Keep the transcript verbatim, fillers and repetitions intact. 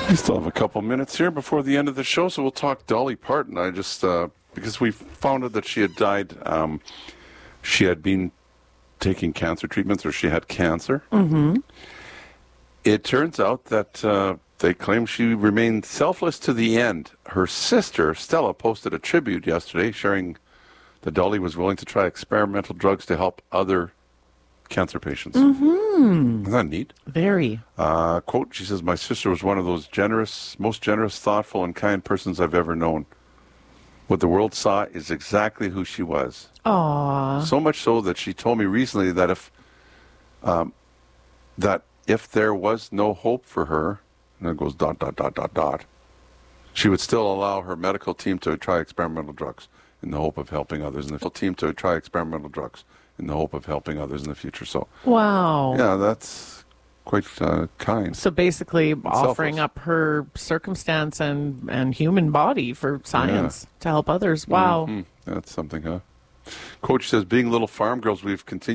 We still have a couple minutes here before the end of the show, so we'll talk Dolly Parton. I just, uh, because we found out that she had died, um, she had been taking cancer treatments, or she had cancer. Mm-hmm. It turns out that uh, they claim she remained selfless to the end. Her sister, Stella, posted a tribute yesterday sharing that Dolly was willing to try experimental drugs to help other cancer patients. Mm-hmm. Isn't that neat? Very. Uh, quote, she says, my sister was one of those generous, most generous, thoughtful, and kind persons I've ever known. What the world saw is exactly who she was. Aww. So much so that she told me recently that if um, that if there was no hope for her, and it goes dot, dot, dot, dot, dot, she would still allow her medical team to try experimental drugs in the hope of helping others. And the team to try experimental drugs in the hope of helping others in the future. So, wow. Yeah, that's quite uh, kind. So basically offering selfless. up her circumstance and, and human body for science yeah. to help others. Wow. Mm-hmm. That's something, huh? Coach says, being little farm girls, we've continued